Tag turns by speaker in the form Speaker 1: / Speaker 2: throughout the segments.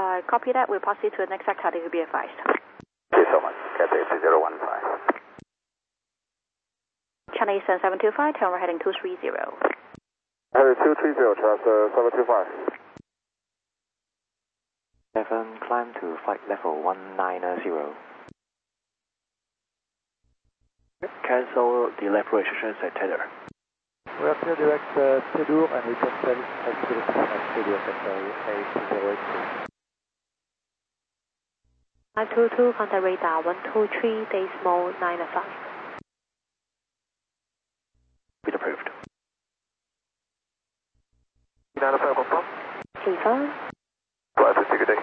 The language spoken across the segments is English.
Speaker 1: Copy that. We'll proceed to the next sector. It will be advised.
Speaker 2: Thank you so much. Cathay 2015.
Speaker 1: China Eastern 725, turn right heading 230.
Speaker 2: Heading 230, transfer 725.
Speaker 3: 7, climb to flight level 190.
Speaker 4: Cancel the left registrations at Tether.
Speaker 5: We are clear direct Tether and we can tell activity at Tether at 8086.
Speaker 6: 522, contact radar 123.95.
Speaker 4: Been approved.
Speaker 2: 95 confirm.
Speaker 6: Confirm.
Speaker 2: Flight to good day.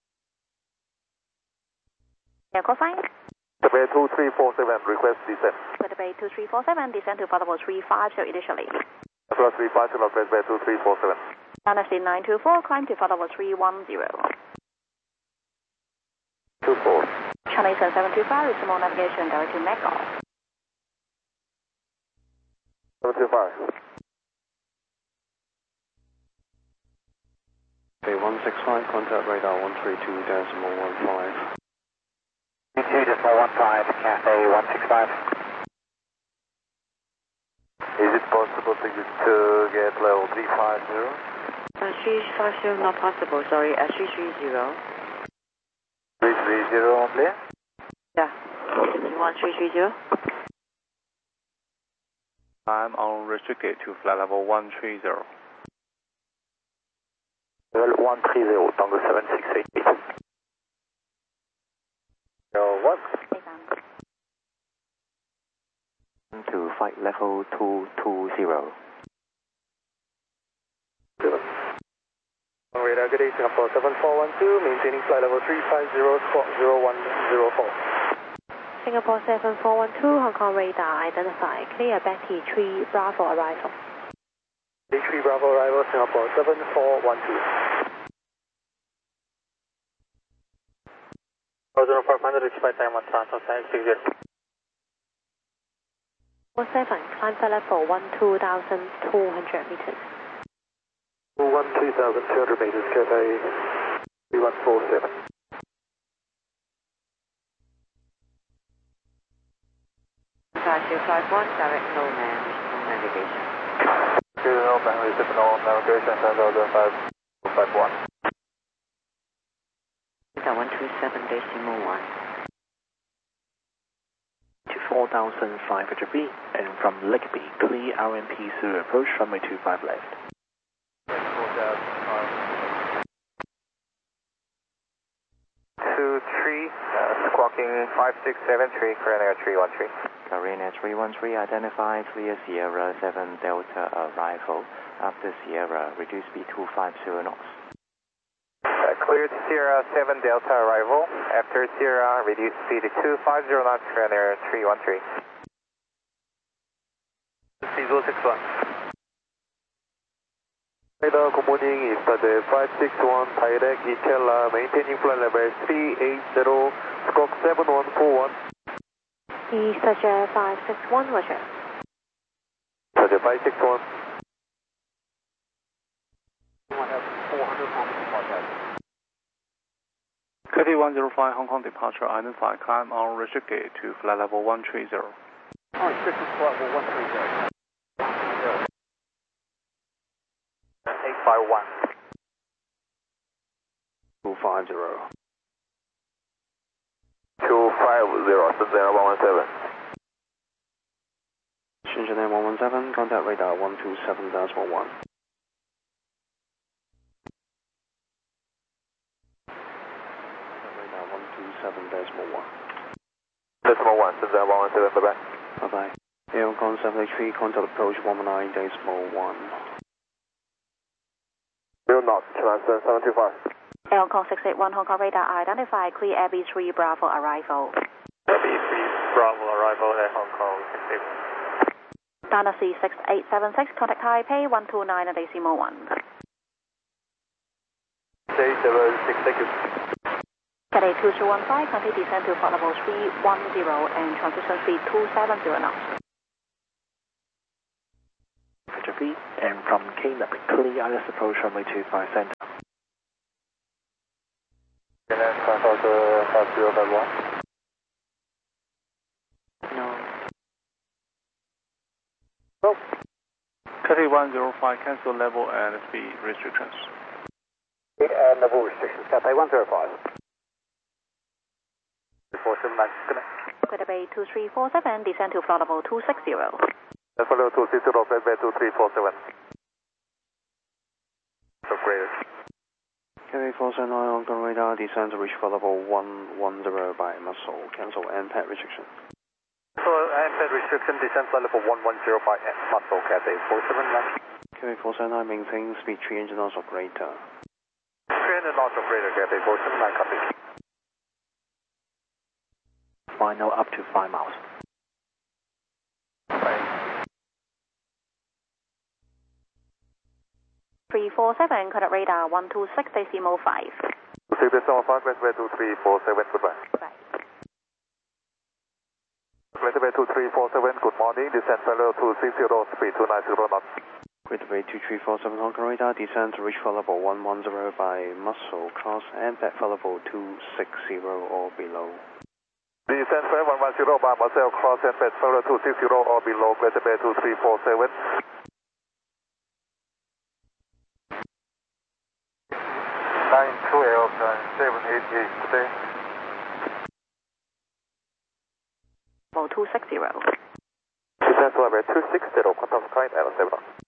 Speaker 1: Aircraft fine.
Speaker 2: Bay 2347, request descent.
Speaker 1: Weather Bay 2347, descend to Butterfly 350 initially.
Speaker 2: Plus 350, request Bay 2347.
Speaker 1: NFC 924, climb to Butterfly 310.
Speaker 2: 24.
Speaker 1: China Eastern 725, resume navigation direct to Macau.
Speaker 2: 725.
Speaker 4: Bay 165, contact radar 132.15.
Speaker 3: 22.15, Cathay 165.
Speaker 2: Is it possible to get level 350?
Speaker 7: 350 not possible, sorry, 330.
Speaker 2: 330 only?
Speaker 7: Yeah. You want 330?
Speaker 4: I'm on restricted to flight level 130.
Speaker 2: Level 130, Tango 768. What?
Speaker 3: To flight level 220.
Speaker 5: Radar, good day, Singapore 7412, maintaining flight level 350, squawk 0104.
Speaker 6: Singapore 7412, Hong Kong radar identified. Clear Betty 3 Bravo arrival.
Speaker 5: Betty 3 Bravo arrival, Singapore 7412. 0500, expect time on transfer 760.
Speaker 6: 47, climb flight level 12,200 meters.
Speaker 5: 12,200 meters, Cathay 3147.
Speaker 7: Flight 1, direct no man, no navigation.
Speaker 2: No man, receive no navigation, 10,551.
Speaker 7: 127.1.
Speaker 4: To 4,500 feet, and from Lakeby, clear RMP through approach runway 25 left.
Speaker 2: 23, squawking 5673, Korean 313.
Speaker 3: Korean 313, identified clear Sierra 7 Delta arrival. After Sierra, reduce speed to 50 knots.
Speaker 2: Cleared Sierra 7 Delta arrival. After Sierra, reduce speed to 250 knots, Korean 313. 3061. Radar, good morning, is the 561 direct Itella, maintaining flight level 380, squawk 7141.
Speaker 6: East 561, roger.
Speaker 2: Roger, 561. 400
Speaker 4: Cathay 105, Hong Kong departure identified, climb on restricted to flight level 130.
Speaker 5: Oh, restricted flight level 130.
Speaker 2: 851.
Speaker 4: 250.
Speaker 2: 250, Shenzhen 117.
Speaker 4: Shenzhen 117, contact radar 127.1. Radar 127.1.
Speaker 2: Decimal 1, Shenzhen 117, bye-bye.
Speaker 4: Bye-bye. Air Hong Kong 783, contact approach 19.1.
Speaker 2: Real knots, transfer 725.
Speaker 1: Air Hong Kong 681, Hong Kong radar identified. Clear Abbey 3 Bravo arrival.
Speaker 2: Abbey 3 Bravo arrival at Hong Kong 681.
Speaker 1: Dana C6876, contact Taipei 129.1.
Speaker 2: J76,
Speaker 1: Cathay 2215, complete descent to flight level 310 and transition speed 270 knots.
Speaker 4: feet, and from Caleb, clear ILS approach runway 25 center.
Speaker 7: No.
Speaker 4: Oh. Cathay 105, cancel level and speed restrictions.
Speaker 5: And level restrictions, Cathay 105. 479, connect.
Speaker 1: Credit Bay 2347, descend to flight level 260.
Speaker 2: Follow 260, Credit Bay 2347. Upgraded.
Speaker 3: Cathay 479 Hong Kong radar, descend to reach flight level 110 by muscle, cancel and pad restriction.
Speaker 5: So, pad restriction, descend flight level 110 by muscle, Cathay 479.
Speaker 3: Cathay 479 maintain speed 300 knots operator.
Speaker 5: 300 knots operator, Cathay 479, copy.
Speaker 3: Final up to 5 miles.
Speaker 1: 347, contact radar 126 decimal 5.
Speaker 2: 2 decimal 5, Credit Bay 2347, goodbye.
Speaker 1: Goodbye.
Speaker 2: Credit Bay 2347, good morning, descend follow 260, speed 290 knots.
Speaker 3: Credit Bay 2347 Hong Kong radar, descend to reach flight level 110 by muscle, cross and pad flight level 260 or below.
Speaker 2: Descend flight 110 by muscle, cross and pad follow 260 or below, Credit Bay 2347.
Speaker 5: 92L and 788 today.
Speaker 1: Level 260.
Speaker 2: Descend flight Bay 260, quantum flight L7.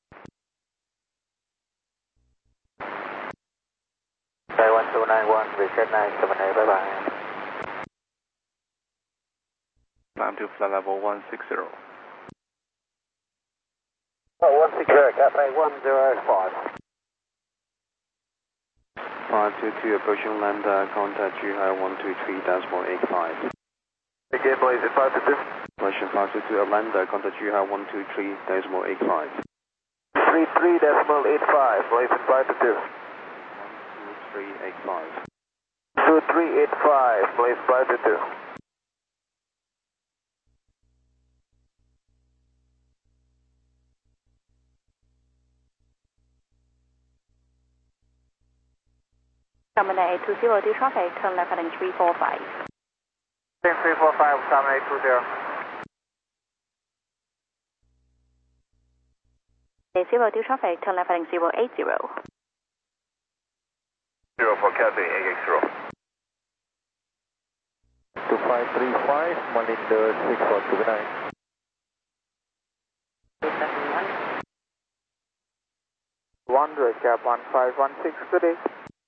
Speaker 5: 1291, reset 978, bye bye.
Speaker 4: Climb to flight level 160.
Speaker 5: 160, Cathay 105.
Speaker 3: 522 approaching lambda, contact Zhuhai 123.85.
Speaker 2: Again, please, 522.
Speaker 3: Question 522 lambda, contact Zhuhai 123.85.
Speaker 2: 33.85, please, 522.
Speaker 3: 123.85.
Speaker 2: 2385, please, 522.
Speaker 1: Terminate 820, due traffic, turn left heading 345.
Speaker 5: 345, terminate 820.
Speaker 1: 80, due traffic, turn left heading 080.
Speaker 2: 0 for Cathay, AX0.
Speaker 5: 2535, Malinder 6429. 100, cap 1516 today.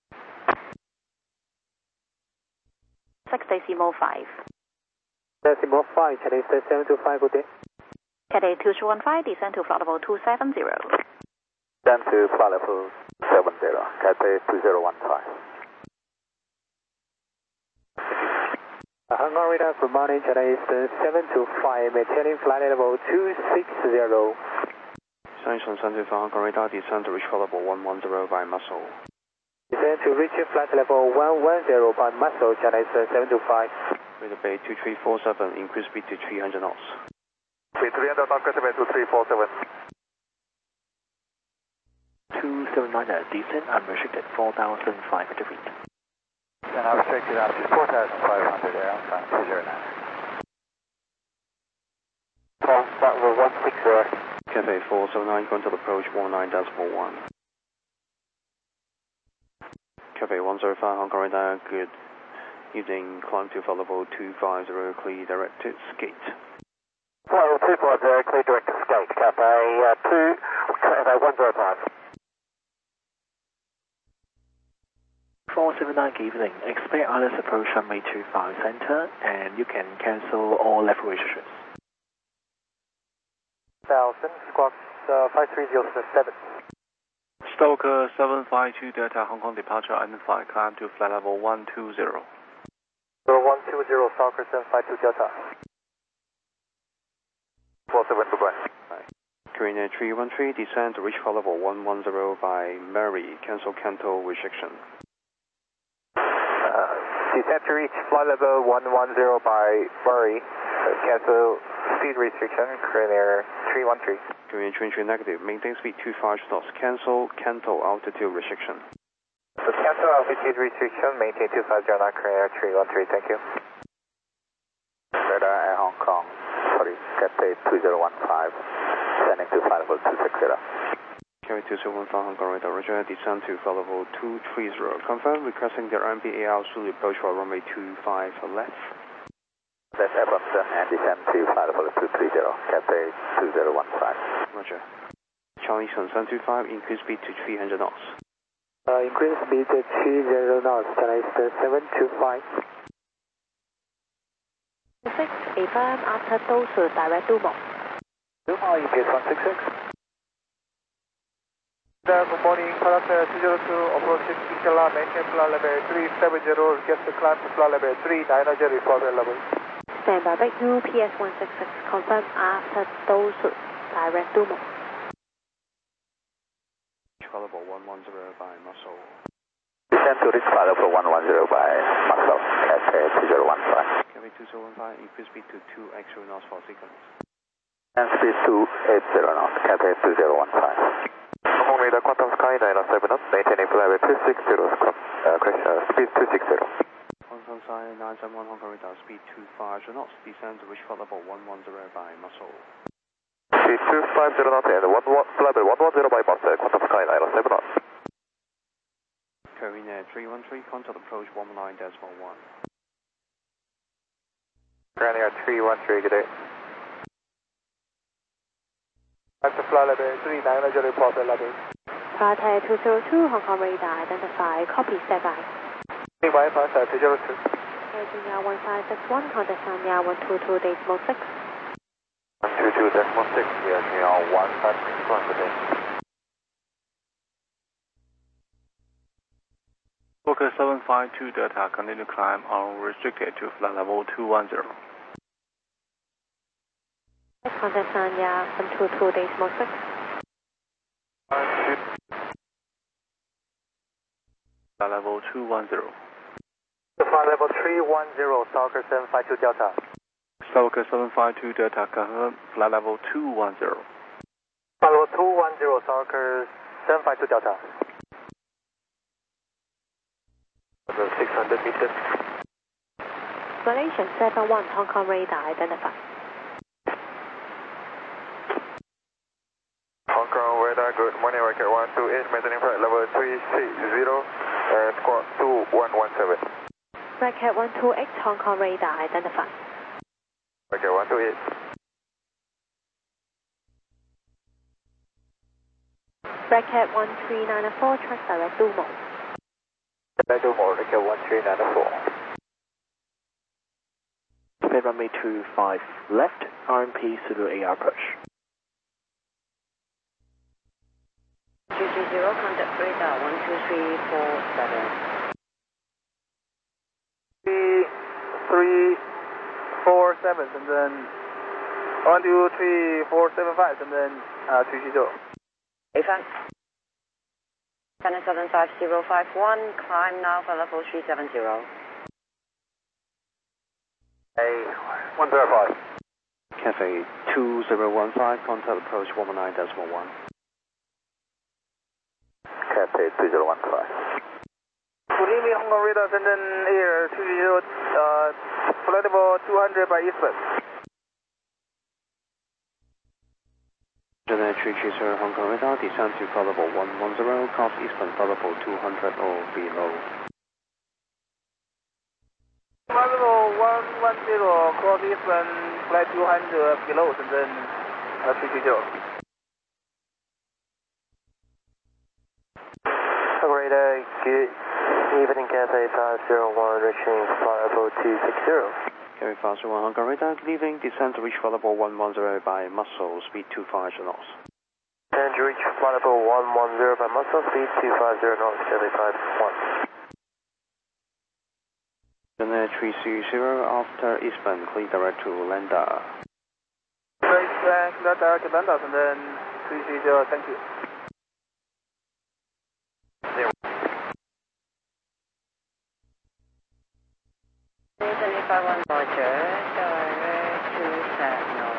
Speaker 1: 6 decimal 5.
Speaker 5: Decimal 5, Cathay 725, good day.
Speaker 1: Cathay 2315, descend to flight level 270.
Speaker 2: Descend to flight level 70, Cathay 2015.
Speaker 5: Hong Kong radar, good morning, Cathay 725, maintaining flight level 260.
Speaker 3: 上顺325 Hong Kong radar, descend to reach flight level 110 by muscle.
Speaker 5: Descend to reach flight level 110 by muscle, Cathay 725.
Speaker 3: Credit Bay 2347, increase speed to 300 knots.
Speaker 2: Speed 300 knots, Credit Bay 2347.
Speaker 3: 279, descend unrestricted 4,500 feet.
Speaker 5: And I'm restricted up to 4,500 there, I'm trying 209. Start with 160.
Speaker 3: Cathay 479, contact approach 19.1. Cathay 105 Hong Kong radar, good evening, climb to flight level 250, clear directed skate.
Speaker 5: Flight level 250, clear directed skate, Cathay 105.
Speaker 8: 479, good evening. Expect ILS approach runway 25 center, and you can cancel all level restrictions.
Speaker 5: 1000, squawk 530.7.
Speaker 4: Stoker 752 Delta Hong Kong departure identified, climb to flight level 120.
Speaker 5: 120, Stalker 752 Delta.
Speaker 2: 47, goodbye.
Speaker 3: Korean Air 313, descend to reach flight level 110 by Mary, cancel Canto restriction.
Speaker 5: Descend to reach flight level 110 by Murray, cancel speed restriction, Korean Air 313.
Speaker 3: Korean 313 negative, maintain speed 25 knots, cancel Canto altitude restriction.
Speaker 5: Cancel altitude restriction, maintain 250 knot, current air 313, thank you.
Speaker 2: Radar Air Hong Kong, sorry, Cathay 2015, sending to flight level 260.
Speaker 3: Carry 2015 Hong Kong radar, roger, descend to flight level 230. Confirm, requesting the RMBAR Zulu approach for runway 25 left.
Speaker 2: That's Airborne sir, and descend to flight level 230, Cathay 2015.
Speaker 3: Roger. Charlie Sun 725, increase speed to 300 knots.
Speaker 8: Increase speed to 30 knots, China Eastern 725.
Speaker 6: 6, affirm, after Dosu, direct to Mo.
Speaker 8: EPS 166.
Speaker 5: Good morning, Parameter 202, approach 6 Kilo, maintain flight level 370, request to climb to flight level 390, report level.
Speaker 6: Stand by back UPS 166, confirm after Dosu, direct to Mo.
Speaker 3: Flight level 110 by muscle.
Speaker 2: Descend to reach flight level 110 by muscle, Cathay 2015.
Speaker 3: Carry 2015, increase speed to 2x knots for sequence.
Speaker 2: And speed 280 knots, Cathay 2015. Hong Kong radar, Quantum Sky 907 knots, maintaining flight level 260, speed 260.
Speaker 3: Quantum Sky 971 Hong Kong radar, speed 250 knots, descend to reach flight level 110 by muscle.
Speaker 2: Speed 250 knots and flight level 110 by muscle, Quantum Sky 907 knots.
Speaker 3: Korean Air 313, contact approach 19.1.
Speaker 5: Korean Air 313, good day. Back to flight level 390, report level.
Speaker 6: Flight 202, Hong Kong radar, identify, copy, stand by.
Speaker 5: Wi-Fi 202.
Speaker 6: Air 1561, contact Sanya 122.6.
Speaker 2: 122.6, we are now 1561 today.
Speaker 4: Focus 752 Delta, continue climb unrestricted to flight level 210.
Speaker 6: Contact Sanya 122.6.
Speaker 4: Flight level 210.
Speaker 5: Flight level 310, Stalker 752 Delta.
Speaker 4: Stalker 752 Delta, confirm flight level 210.
Speaker 5: Flight level 210, Stalker 752 Delta. 600 meters.
Speaker 6: Malaysian 71, Hong Kong radar, identify.
Speaker 2: Hong Kong radar, good morning, Rocket 128, maintaining flight level 360, squawk 2117.
Speaker 6: Racket 128, Hong Kong radar, identify.
Speaker 2: Rocket 128.
Speaker 6: Racket 1394, track direct to Mo.
Speaker 5: Direct to Mo, Rocket 1394.
Speaker 8: Speed runway 25 left, RMP Zulu AR approach.
Speaker 7: 230, contact radar 12347.
Speaker 5: 347, and then 123475, and then 330.
Speaker 7: AFAN. China 75051, climb now for level 370.
Speaker 5: A105.
Speaker 3: Cathay 2015, contact approach 19.1.
Speaker 2: Cathay 2015.
Speaker 5: Good evening, Hong Kong radar, and then Air 230, flight level 200 by eastward.
Speaker 3: General 330 Hong Kong radar, descend to flight level 110, cross eastbound flight level 200 or below.
Speaker 5: Flight level 110, cross eastbound, flight 200 below, and then 330. Radar, good evening, Cathay 501, reaching flight level 260.
Speaker 3: Carry fast 1 Hong Kong radar, leaving, descend to reach flight level 110 by muscle, speed 250 knots.
Speaker 5: And to reach flight level 110 by muscle, speed 250 knots, Cathay 51.
Speaker 3: General 330, after eastbound, clear direct to Landa.
Speaker 5: Right, direct to Landa, and then 330, thank you.
Speaker 7: 371 Roger, direct to Sentinel.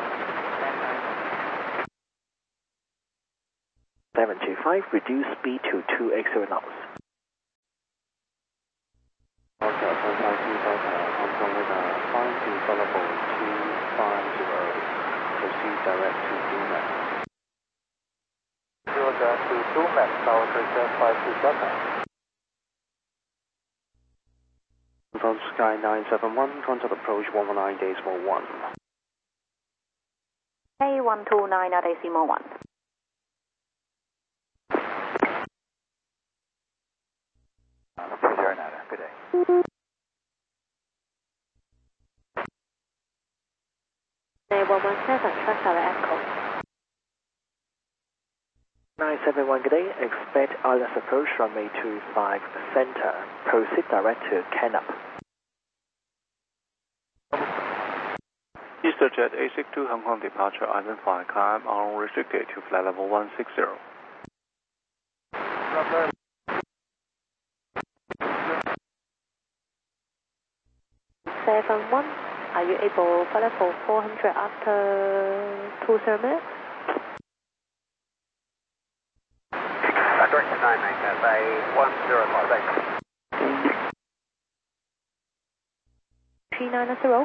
Speaker 8: 725, reduce speed to 280 knots.
Speaker 3: level 250, proceed direct to Dumac.
Speaker 5: Roger to Dumac, Tower Pressure 52 Delta.
Speaker 3: From Sky 971, contact approach 119.1.
Speaker 1: A129.1.
Speaker 5: Good day.
Speaker 6: A117, trust our echo.
Speaker 8: 971, good day. Expect ILS approach runway 25 center. Proceed direct to Canop.
Speaker 4: EasterJet A62 Hong Kong departure, identify climb on restricted to flight level 160.
Speaker 6: One. Are you able to level 400 after 20 minutes?
Speaker 5: Direct to 999, by 105, thanks.
Speaker 6: 390.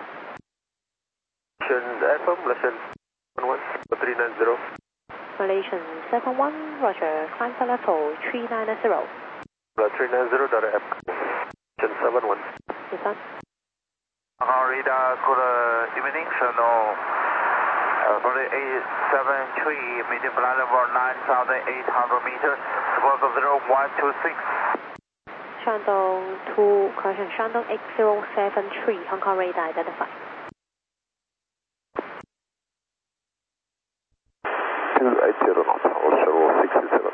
Speaker 5: FM, listen, 390.
Speaker 6: Malaysian 71, roger, climb to level 390.
Speaker 5: 390.F, 71.
Speaker 6: Yes, sir.
Speaker 5: Radar, good evening, channel 873, medium flight level 9,800 meters, support 0126.
Speaker 6: Shandong 2, correction, Shandong 8073, Hong Kong radar identified.
Speaker 2: 280 knots, Ocean 67.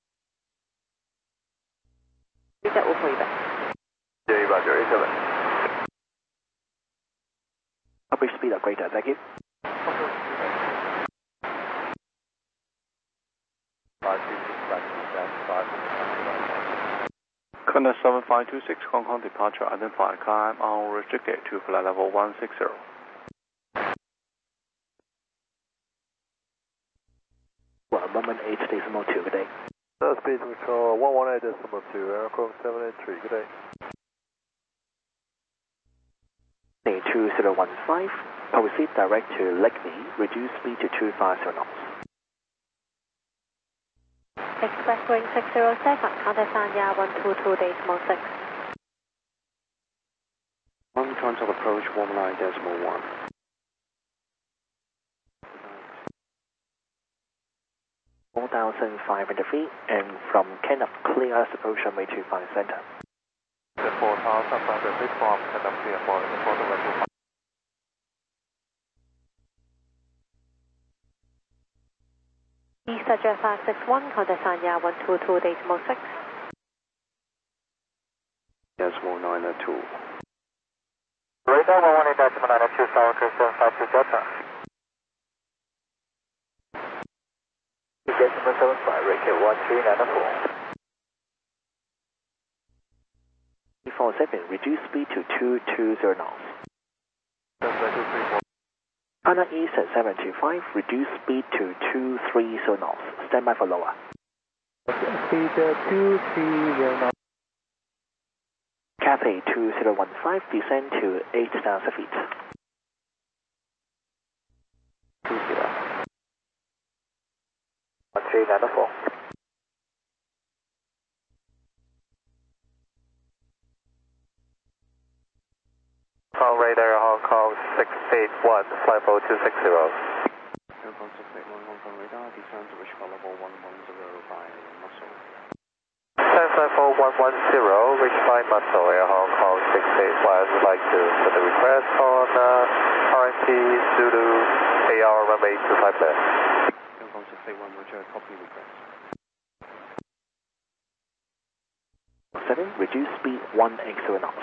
Speaker 6: Is that all for you back?
Speaker 5: Yeah, Roger, 87.
Speaker 8: Upper speed are greater, thank you.
Speaker 4: Contact 7526 Hong Kong departure, identify climb on restricted to flight level 160.
Speaker 8: 118.2, good day.
Speaker 5: Speed control 118.2, aircraft 783, good day.
Speaker 8: 2015, proceed direct to Lakney, reduce speed to 250 knots.
Speaker 6: Express wing 607, contact Sanya 122.6.
Speaker 3: On contact approach 119.1.
Speaker 8: 4,500 feet, and from Canop, clear ILS approach runway 25 center.
Speaker 5: 4,500 feet from Canop clear for the photo runway 25.
Speaker 6: EasterJet 561, contact Sanya 122.6.
Speaker 3: Decimal 902.
Speaker 5: Radar 118.902, Tower Pressure 52 Delta. Decimal 75, Ricket 1394.
Speaker 8: 47, reduce speed to 220 knots.
Speaker 5: 234.
Speaker 8: Anna East at 725, reduce speed to 230 knots. Stand by for lower.
Speaker 5: Speed 230 knots.
Speaker 8: Cathay 2015, descend to 8,000 feet.
Speaker 5: 1394. Hong Radar Hong Kong 681, flight 260.
Speaker 3: Aircraft 681 Hong Kong radar, descend to reach flight level 110 by Muscle.
Speaker 5: 754-110, reach by Muscle, Air Hong Kong 681. Would like to put the request on RMT Zulu AR runway 25 left.
Speaker 3: Aircraft 681, roger, copy request.
Speaker 8: 7, reduce speed 180 knots.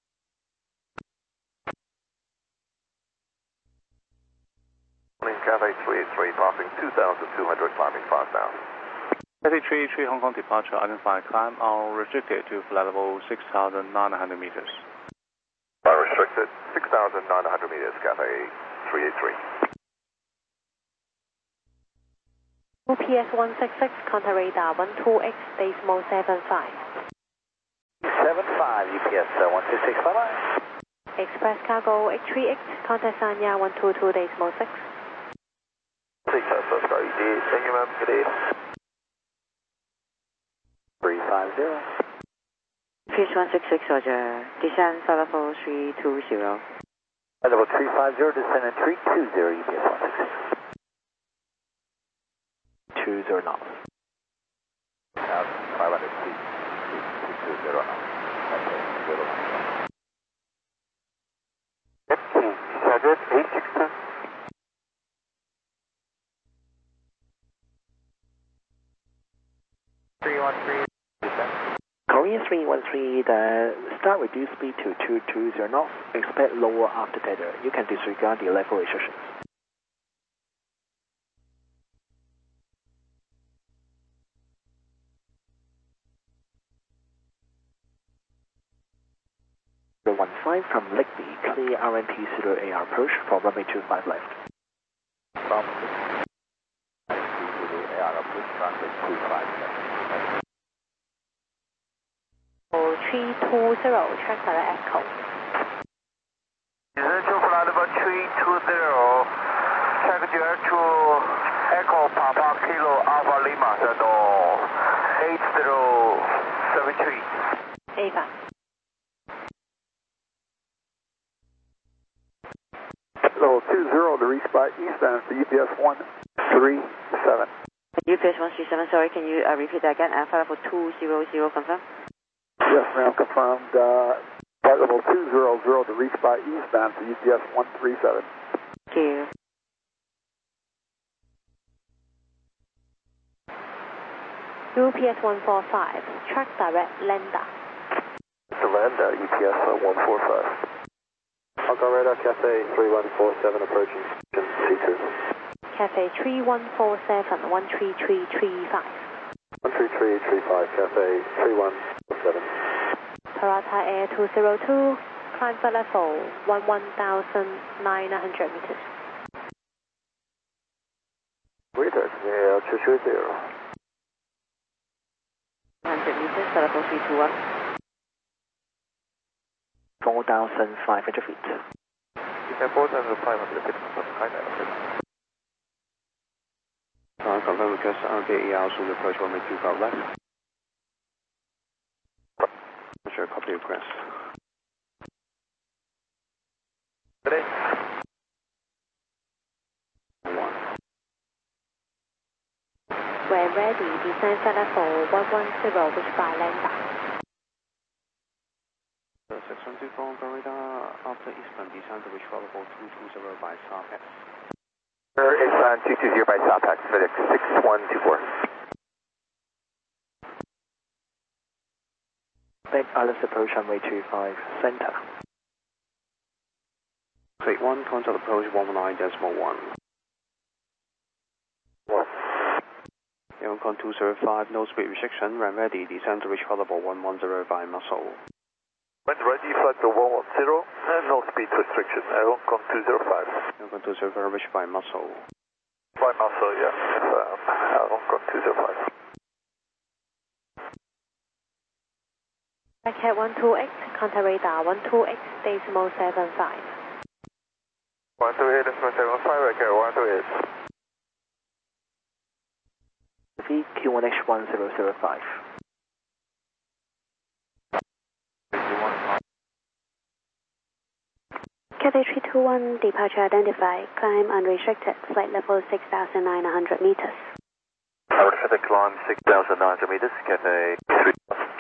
Speaker 2: Cathay 383, passing 2,200, climbing fast now.
Speaker 4: Cathay 383 Hong Kong departure, identify climb on restricted to flight level 6,900 meters.
Speaker 2: Unrestricted, 6,900 meters, Cathay 383.
Speaker 6: OPS 166, contact radar 12X, decimal 75.
Speaker 5: 75, UPS 126, bye-bye.
Speaker 6: Express Cargo H3X, contact Sanya 122.6.
Speaker 2: 6 Oscar ED, thank you ma'am, good day.
Speaker 8: 350.
Speaker 7: Fish 166, Roger. Descend flight level 320.
Speaker 2: Level 350, descend at 320, UPS 166.
Speaker 8: 20 knots.
Speaker 2: 500 feet, 220 knots. Roger, 862.
Speaker 8: Korean 313, start reduce speed to 220 knots. Expect lower after tether. You can disregard the level restrictions. The 15 from Ligby, clear RMP 0AR approach for runway 25 left.
Speaker 2: From AR approach, runway 25 left.
Speaker 6: 320, track direct Echo.
Speaker 2: Residential flight level 320, track direct to Echo Papa Kilo Alpha Lima, 8073.
Speaker 6: Ava.
Speaker 9: Level 20 to reach by eastbound to UPS 137.
Speaker 7: UPS 137, sorry, can you repeat that again? Flight level 200, confirm?
Speaker 9: Yes, ma'am, confirmed. Flight level 200 to reach by eastbound to UPS 137.
Speaker 7: Thank you.
Speaker 6: UPS 145, track direct Lambda.
Speaker 2: To Lambda, UPS 145. Hong Radar Cafe 3147 approaching C2.
Speaker 6: Cafe 3147, 13335.
Speaker 2: 13335, Cafe 3147.
Speaker 6: Parata Air 202, climb flight level 11,900 meters.
Speaker 2: Return, Air 230.
Speaker 7: 100 meters, flight level 321.
Speaker 8: 4,500 feet.
Speaker 2: You can 4,500 feet from China.
Speaker 3: Confirm request RBAR soon approach runway 25 left. Sure, copy request.
Speaker 2: Ready?
Speaker 3: 1.
Speaker 6: When ready, descend flight level 110, which by Lambda.
Speaker 3: 6124 Hong Radar, after eastbound descend to reach flight level 220 by SARPAX.
Speaker 2: Eastbound 220 by SARPAX, FedEx 6124.
Speaker 8: Back Islands approach runway 25 center.
Speaker 3: Fleet 1, contact approach 119.1.
Speaker 2: 1.
Speaker 3: Aircon 205, no speed restriction, when ready, descend to reach flight level 110 by muscle.
Speaker 2: When ready, flight level 110, no speed restriction, Aircon 205.
Speaker 3: Aircon 205, reach by muscle.
Speaker 2: By muscle, yeah, Aircon 205.
Speaker 6: Cat 128, contact radar 128, decimal 75.
Speaker 2: 128, decimal 75, right here, 128.
Speaker 8: VQ1H1005.
Speaker 10: Cathay 321, departure identified, climb unrestricted, flight level 6,900 meters.
Speaker 2: Unrestricted climb 6,900 meters, Cathay 3.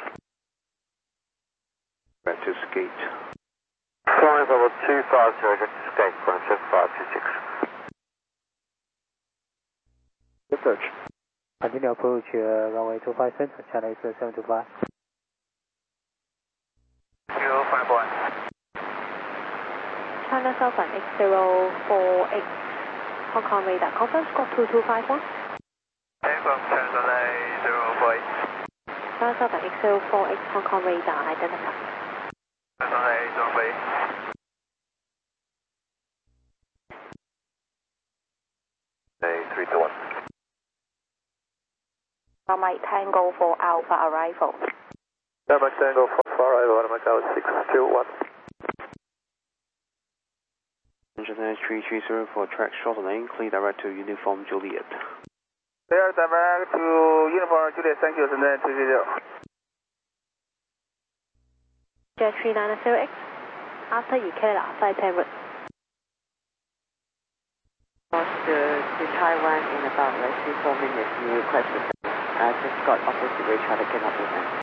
Speaker 3: Back to skate.
Speaker 2: Climb level 250, direct to skate, climb 7526.
Speaker 8: Research.
Speaker 11: Continue approach runway 25 center, China 725.
Speaker 2: 051.
Speaker 6: China Southern X04X, Hong Kong radar, confirm score 2251.
Speaker 2: From China 048.
Speaker 6: China Southern X04X, Hong Kong radar, identified.
Speaker 2: China 048. Hey, 321.
Speaker 1: Mike Tango for Alpha arrival.
Speaker 2: Mike Tango for Alpha arrival, Macau 621.
Speaker 3: 330 for track shortening, clear direct to Uniform Juliet.
Speaker 2: Clear direct to Uniform Juliet, thank you, and then 230.
Speaker 6: Jet 390X, after Ikeda, flight time route.
Speaker 7: To Taiwan in about 3-4 minutes, you request to just got opposite way traffic cannot be met.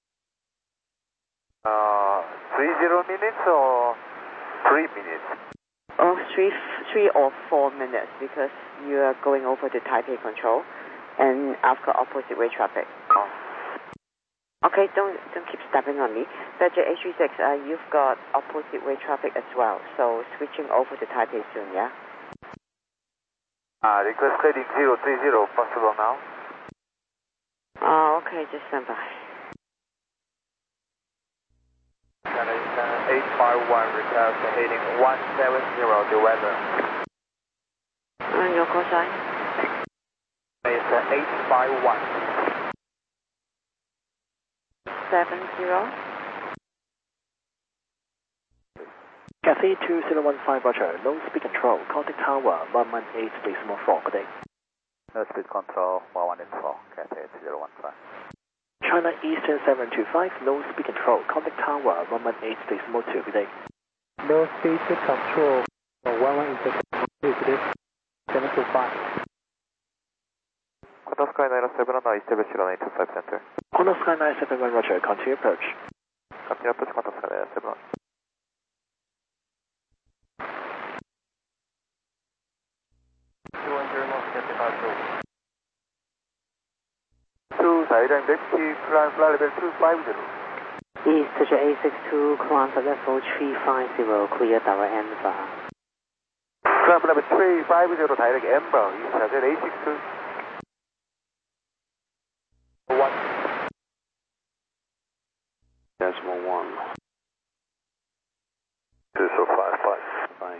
Speaker 2: 30 minutes or 3 minutes?
Speaker 7: Oh, 3 or 4 minutes because you are going over to Taipei control and I've got opposite way traffic.
Speaker 2: Oh.
Speaker 7: Okay, don't keep stepping on me. Fedger A36, you've got opposite way traffic as well, so switching over to Taipei soon, yeah?
Speaker 2: Request heading 030, possible now?
Speaker 7: Oh, okay, just stand by.
Speaker 2: China Eastern 851, request heading 170, the weather.
Speaker 7: And your call sign?
Speaker 2: It's 851.
Speaker 7: 70.
Speaker 8: Cathay 2015 Roger, low speed control, contact tower 118.4, good day.
Speaker 2: No speed control 114, Cathay 2015.
Speaker 8: China Eastern 725, low speed control, contact tower 118.2, good day.
Speaker 11: No speed control 118.2, good day. 725.
Speaker 2: Qantas Sky 907 on East Aviation 825 Center.
Speaker 8: Qantas Sky 971 Roger, continue approach.
Speaker 2: Continue approach Qantas Sky 971. 좌회전 렉시 플라이 레벨 250.
Speaker 1: East A62, climb for level 350, clear direct Amber.
Speaker 2: Climb level 350, direct Amber, East 좌회전 A62. 1.
Speaker 3: Decimal 1.
Speaker 2: 2055.
Speaker 3: Bye.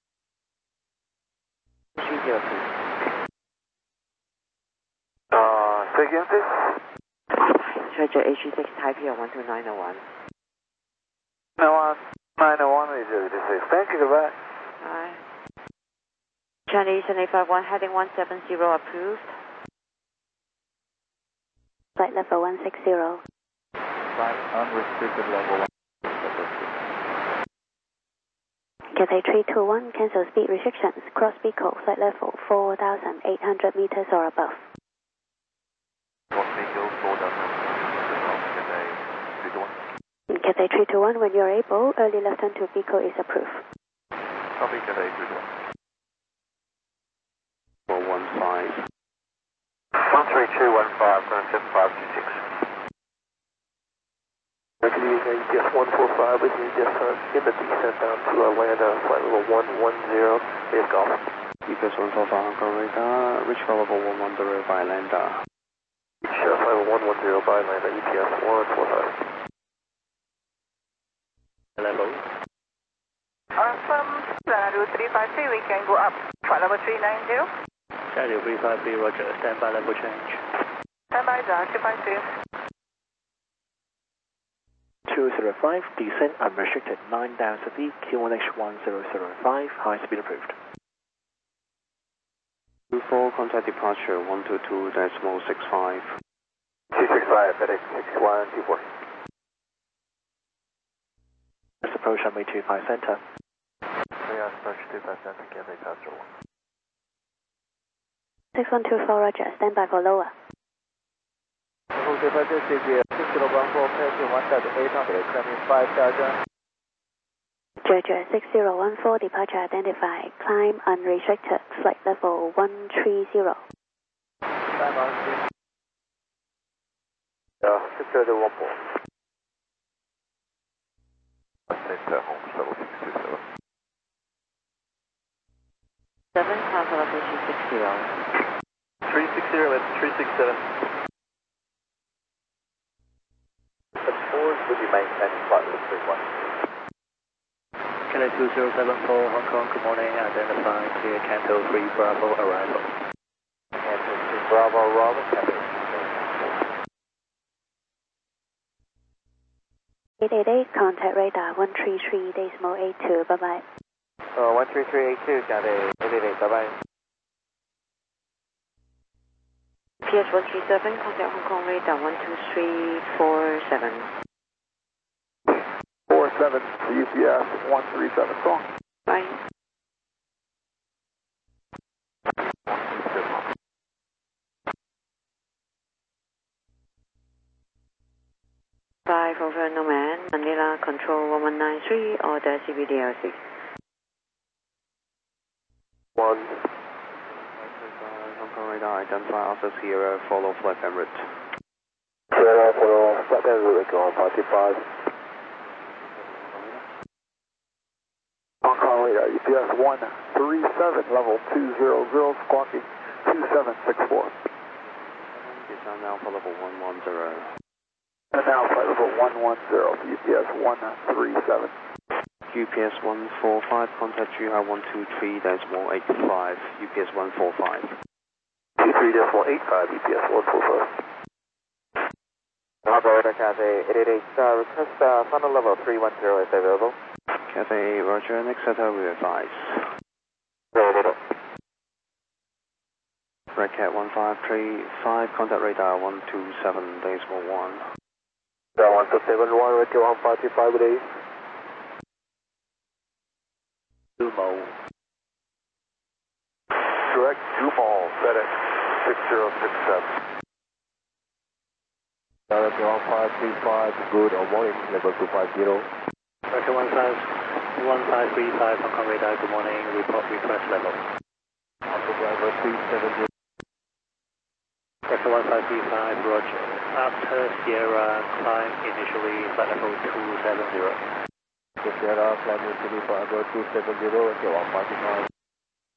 Speaker 7: 30, please.
Speaker 2: Say again, please.
Speaker 7: Fedger A36 Taipei 12901.
Speaker 2: 901 is thank you for that.
Speaker 7: Alright. China Eastern 851, heading 170 approved.
Speaker 10: Flight level 160.
Speaker 2: Flight unrestricted level 1.
Speaker 10: Cathay 321, cancel speed restrictions, cross Pico, flight level 4,800 meters or above. Cathay 321, when you're able, early left turn to Pico is approved.
Speaker 2: Copy Cathay 321.
Speaker 3: 415.
Speaker 2: 13215, going to 7526. Can you use ETS 145 with you just in the descent down to Atlanta, flight level 110, is golf.
Speaker 3: ETS 145 Hong Kong radar, reach flight level 110 by Atlanta.
Speaker 2: Reach flight level 110 by Atlanta, ETS 145.
Speaker 8: Level.
Speaker 1: From Xanadu 353, we can go up. Flight level 390.
Speaker 8: Xanadu 353 Roger, standby level change.
Speaker 1: Standby down 253.
Speaker 8: 205, descent unrestricted, 9 down speed, Q1H1005, high speed approved.
Speaker 3: 24, contact departure 122.65.
Speaker 2: 265, FedEx 6124.
Speaker 8: Let's approach runway 25 center.
Speaker 2: Yeah, approach 25 center, Cathay Passenger 1.
Speaker 10: 6124 Roger, standby for lower.
Speaker 2: Okay, Passenger CG 6014, passing 1,800, climbing 5,000.
Speaker 10: Georgia 6014, departure identified, climb unrestricted, flight level 130.
Speaker 2: Climb on 63014. Center, home, level 627.
Speaker 7: 7, Alpha level 360.
Speaker 2: 360, that's 367. The forward will be maintained flight level 31.
Speaker 8: Cathay 2074 Hong Kong, good morning, identify clear Canto 3 Bravo arrival.
Speaker 2: Canto 3 Bravo, Robin, Cathay
Speaker 10: 888, contact radar 133.82, bye bye.
Speaker 5: 13382, Cathay 888, bye-bye.
Speaker 7: PS 137, contact Hong Kong radar 12347.
Speaker 9: 47 to UPS 137 strong.
Speaker 7: Bye. Five over Nomad, Manila Control 1193, order CBDLC.
Speaker 3: 1. Hong Kong radar, identify Alpha Sierra, follow flight en route.
Speaker 9: Sierra, follow flight en route, go on 525. Hong Kong radar, UPS 137, level 200, squawking 2764.
Speaker 3: Descend Alpha level 110.
Speaker 9: And now flight level 110 to UPS 137.
Speaker 3: UPS 145, contact Juha 123.185, UPS 145.
Speaker 9: 23.185, UPS 145.
Speaker 5: Operator Cathay 888, request final level 310 is available.
Speaker 3: Cathay Roger, next setup we advise. Red Cat 1535, contact radar 127.1.
Speaker 9: 171, Red Cat 1535 with A.
Speaker 2: Jumo. Direct Jumo, FedEx 6067.
Speaker 9: Red Cat 1535, good on morning, level 250.
Speaker 11: Red Cat 1535, Hong Kong radar, good morning, report request level.
Speaker 9: Alpha Driver 370.
Speaker 11: Red Cat 1535, Roger. After Sierra, climb initially flight level 270.
Speaker 9: Sierra, climb initially flight level 270, Red Cat 1535.